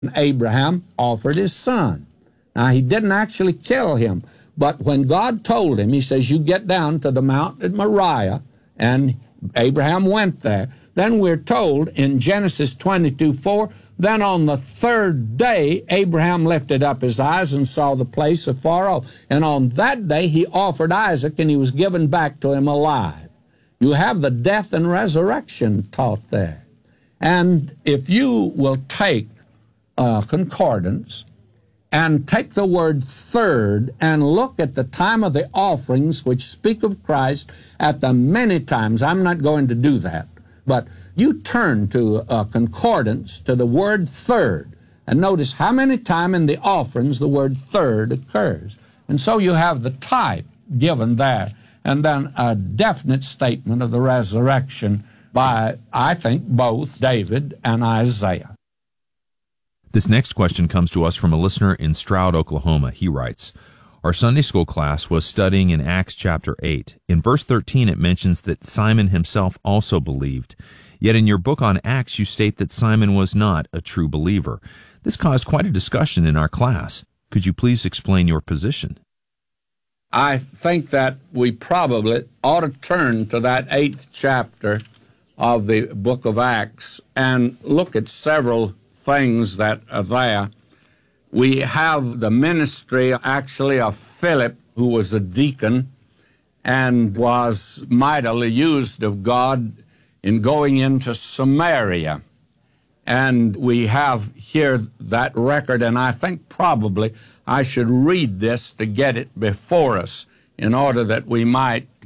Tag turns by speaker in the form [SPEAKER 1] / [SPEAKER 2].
[SPEAKER 1] Abraham offered his son. Now, he didn't actually kill him, but when God told him, he says, you get down to the Mount at Moriah, and Abraham went there. Then we're told in Genesis 22:4, then on the third day, Abraham lifted up his eyes and saw the place afar off. And on that day, he offered Isaac, and he was given back to him alive. You have the death and resurrection taught there. And if you will take concordance and take the word third and look at the time of the offerings which speak of Christ at the many times, I'm not going to do that, but you turn to concordance to the word third and notice how many times in the offerings the word third occurs. And so you have the type given there, and then a definite statement of the resurrection by, I think, both David and Isaiah.
[SPEAKER 2] This next question comes to us from a listener in Stroud, Oklahoma. He writes, our Sunday school class was studying in Acts chapter 8. In verse 13, it mentions that Simon himself also believed. Yet in your book on Acts, you state that Simon was not a true believer. This caused quite a discussion in our class. Could you please explain your position?
[SPEAKER 1] I think that we probably ought to turn to that 8th chapter of the book of Acts and look at several things that are there. We have the ministry actually of Philip, who was a deacon and was mightily used of God in going into Samaria. And we have here that record, and I think probably I should read this to get it before us in order that we might